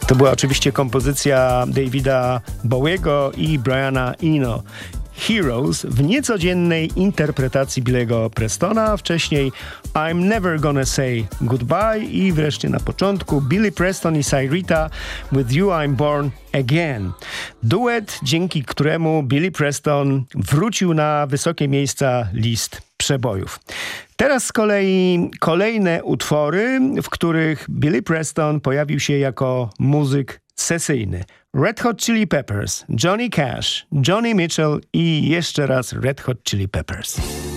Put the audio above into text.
To była oczywiście kompozycja Davida Bowiego i Briana Eno. Heroes w niecodziennej interpretacji Billy'ego Prestona, wcześniej I'm Never Gonna Say Goodbye i wreszcie na początku Billy Preston i Cyrita With You I'm Born Again. Duet, dzięki któremu Billy Preston wrócił na wysokie miejsca list przebojów. Teraz z kolei kolejne utwory, w których Billy Preston pojawił się jako muzyk sesyjny. Red Hot Chili Peppers, Johnny Cash, Johnny Mitchell i jeszcze raz Red Hot Chili Peppers.